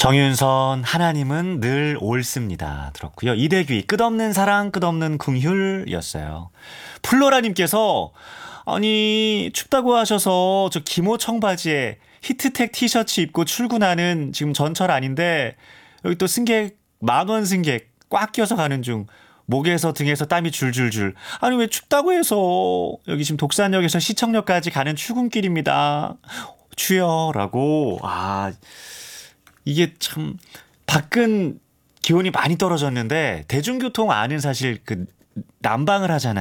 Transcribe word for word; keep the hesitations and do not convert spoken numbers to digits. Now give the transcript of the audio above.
정윤선 하나님은 늘 옳습니다. 들었고요. 이대귀 끝없는 사랑 끝없는 궁휼이었어요. 플로라님께서 아니 춥다고 하셔서 저 기모 청바지에 히트텍 티셔츠 입고 출근하는 지금 전철 아닌데 여기 또 승객 만원 승객 꽉 껴서 가는 중 목에서 등에서 땀이 줄줄줄. 아니 왜 춥다고 해서 여기 지금 독산역에서 시청역까지 가는 출근길입니다. 추여라고. 아 이게 참 밖은 기온이 많이 떨어졌는데 대중교통 안은 사실 그 난방을 하잖아요.